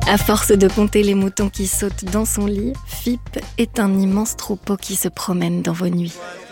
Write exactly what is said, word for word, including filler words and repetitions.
À force de compter les moutons qui sautent dans son lit, F I P est un immense troupeau qui se promène dans vos nuits.